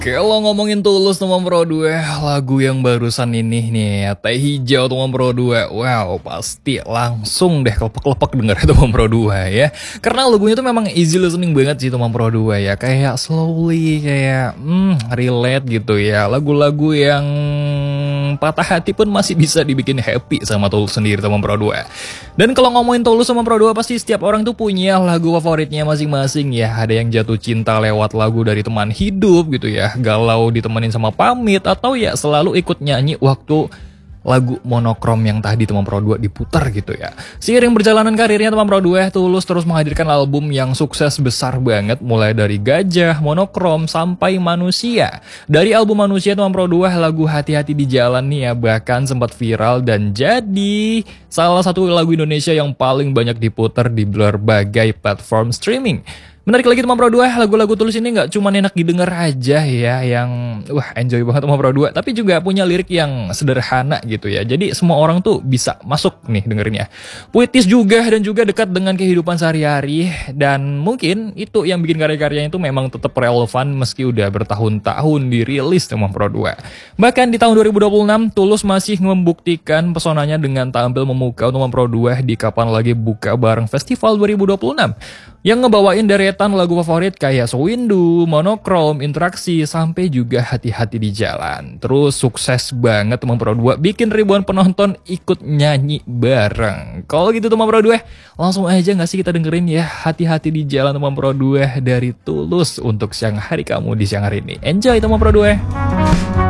Kalau ngomongin Tulus Teman Pro 2, lagu yang barusan ini nih, Teh Hijau Teman Pro 2, wow pasti langsung deh kelepek-kelepek denger Teman Pro 2 ya. Karena lagunya tuh memang easy listening banget sih Teman Pro 2 ya, kayak slowly, kayak relate gitu ya. Lagu-lagu yang patah hati pun masih bisa dibikin happy sama Tulus sendiri Teman Pro 2. Dan kalau ngomongin Tulus sama Pro 2 pasti setiap orang tuh punya lagu favoritnya masing-masing ya. Ada yang jatuh cinta lewat lagu dari teman hidup gitu ya, galau ditemenin sama pamit, atau ya selalu ikut nyanyi waktu lagu monokrom yang tadi Teman Pro 2 diputar gitu ya. Seiring berjalanan karirnya Teman Pro 2, Tulus terus menghadirkan album yang sukses besar banget, mulai dari Gajah, Monokrom, sampai Manusia. Dari album Manusia Teman Pro 2, lagu Hati-Hati di Jalan nih ya bahkan sempat viral dan jadi salah satu lagu Indonesia yang paling banyak diputar di berbagai platform streaming. Menarik lagi Teman Pro 2, lagu-lagu Tulus ini nggak cuma enak didengar aja ya, yang enjoy banget Teman Pro 2, tapi juga punya lirik yang sederhana gitu ya. Jadi semua orang tuh bisa masuk nih dengerinnya. Puitis juga dan juga dekat dengan kehidupan sehari-hari, dan mungkin itu yang bikin karya-karyanya itu memang tetap relevan meski udah bertahun-tahun dirilis Teman Pro 2. Bahkan di tahun 2026, Tulus masih membuktikan pesonanya dengan tampil memukau Teman Pro 2 di Kapan Lagi Buka Bareng Festival 2026. Yang ngebawain deretan lagu favorit kayak Sewindu, Monokrom, Interaksi, sampai juga Hati-Hati di Jalan. Terus sukses banget Teman Pro 2, bikin ribuan penonton ikut nyanyi bareng. Kalau gitu Teman Pro 2, langsung aja gak sih kita dengerin ya Hati-Hati di Jalan Teman Pro 2 dari Tulus untuk siang hari kamu di siang hari ini. Enjoy Teman Pro 2.